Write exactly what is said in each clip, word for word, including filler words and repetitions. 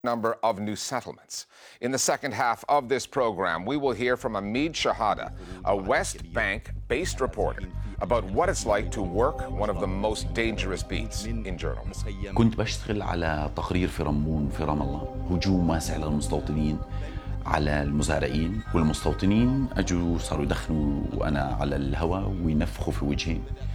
number of new settlements. In the second half of this program, we will hear from Hamid Shahada, a West Bank-based reporter, about what it's like to work one of the most dangerous beats in journalism. كنت بشتغل على تقرير في رمون في رام الله، هجوم واسع للمستوطنين على المزارعين، والمستوطنين اجوا صاروا يدخنوا وانا على الهواء وينفخوا في وجهي.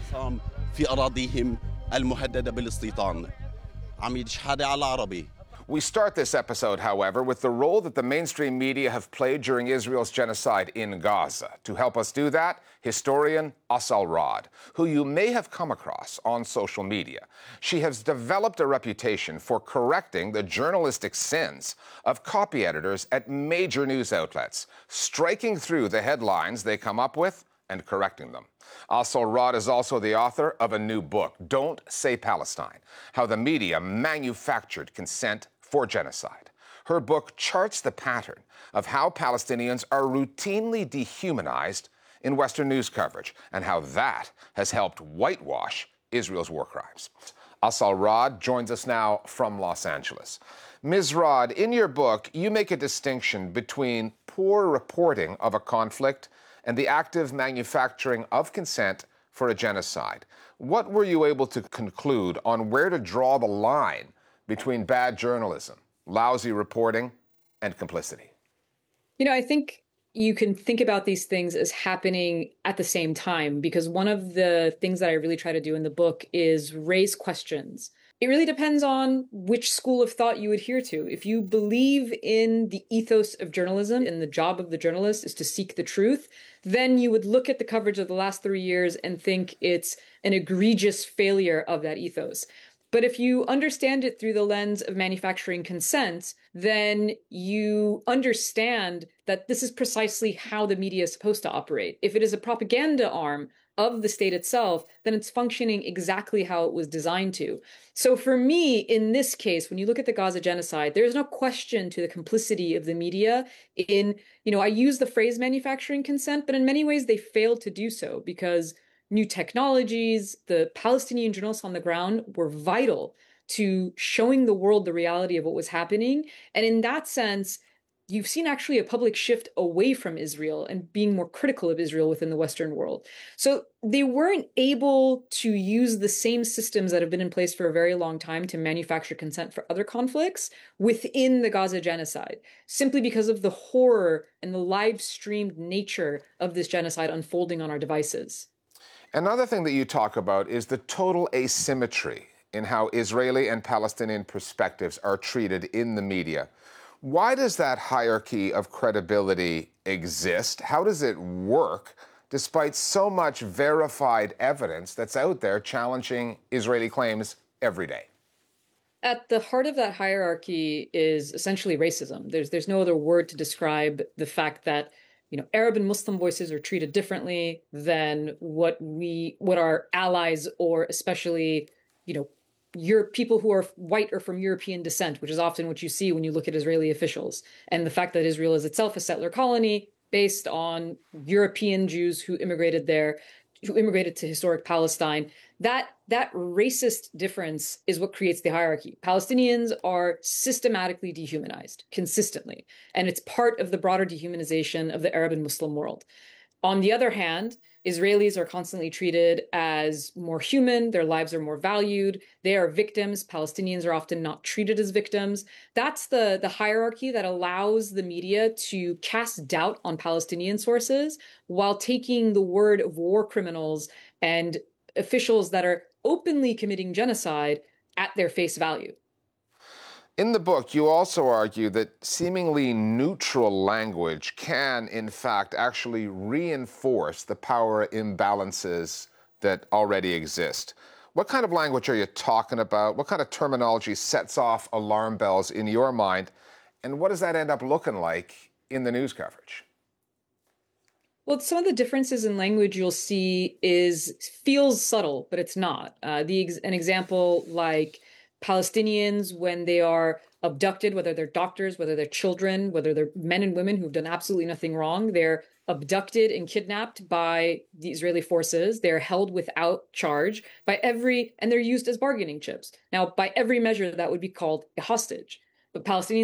في اراضيهم المهدده بالاستيطان. عميد شحاده على العربي. We start this episode, however, with the role that the mainstream media have played during Israel's genocide in Gaza. To help us do that, historian Asal Rod, who you may have come across on social media. She has developed a reputation for correcting the journalistic sins of copy editors at major news outlets, striking through the headlines they come up with and correcting them. Asal Rod is also the author of a new book, Don't Say Palestine: How the Media Manufactured Consent for Genocide. Her book charts the pattern of how Palestinians are routinely dehumanized in Western news coverage and how that has helped whitewash Israel's war crimes. Asal Rod joins us now from Los Angeles. Miz Rod, in your book, you make a distinction between poor reporting of a conflict and the active manufacturing of consent for a genocide. What were you able to conclude on where to draw the line between bad journalism, lousy reporting, and complicity? You know, I think you can think about these things as happening at the same time, because one of the things that I really try to do in the book is raise questions. It really depends on which school of thought you adhere to. If you believe in the ethos of journalism and the job of the journalist is to seek the truth, then you would look at the coverage of the last three years and think it's an egregious failure of that ethos. But if you understand it through the lens of manufacturing consent, then you understand that this is precisely how the media is supposed to operate. If it is a propaganda arm of the state itself, then it's functioning exactly how it was designed to. So for me, in this case, when you look at the Gaza genocide, there's no question to the complicity of the media in, you know, I use the phrase manufacturing consent, but in many ways they failed to do so because new technologies, the Palestinian journalists on the ground were vital to showing the world the reality of what was happening. And in that sense, you've seen actually a public shift away from Israel and being more critical of Israel within the Western world. So they weren't able to use the same systems that have been in place for a very long time to manufacture consent for other conflicts within the Gaza genocide, simply because of the horror and the live-streamed nature of this genocide unfolding on our devices. Another thing that you talk about is the total asymmetry in how Israeli and Palestinian perspectives are treated in the media. Why does that hierarchy of credibility exist? How does it work despite so much verified evidence that's out there challenging Israeli claims every day? At the heart of that hierarchy is essentially racism. There's there's no other word to describe the fact that, you know, Arab and Muslim voices are treated differently than what we, what our allies, or especially, you know, your people who are white or from European descent, which is often what you see when you look at Israeli officials. And the fact that Israel is itself a settler colony based on European Jews who immigrated there, who immigrated to historic Palestine, that that racist difference is what creates the hierarchy. Palestinians are systematically dehumanized consistently, and it's part of the broader dehumanization of the Arab and Muslim world. On the other hand, Israelis are constantly treated as more human, their lives are more valued, they are victims, Palestinians are often not treated as victims. That's the, the hierarchy that allows the media to cast doubt on Palestinian sources while taking the word of war criminals and officials that are openly committing genocide at their face value. In the book, you also argue that seemingly neutral language can, in fact, actually reinforce the power imbalances that already exist. What kind of language are you talking about? What kind of terminology sets off alarm bells in your mind? And what does that end up looking like in the news coverage? Well, some of the differences in language you'll see is feels subtle, but it's not. Uh, the an example like Palestinians, when they are abducted, whether they're doctors, whether they're children, whether they're men and women who've done absolutely nothing wrong, they're abducted and kidnapped by the Israeli forces. They're held without charge by every, and they're used as bargaining chips. Now, by every measure, that would be called a hostage. But Palestinians